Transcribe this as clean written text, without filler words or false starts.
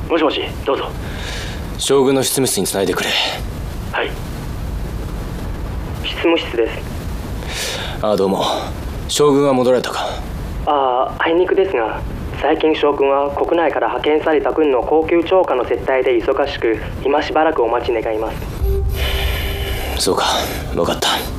もしもし、どうぞ。 将軍の執務室につないでくれ。 はい。執務室です。 ああ、どうも。将軍は戻られたか？ ああ、あいにくですが、最近将軍は国内から派遣された軍の高級長官の接待で忙しく、今しばらくお待ち願います。 そうか、分かった。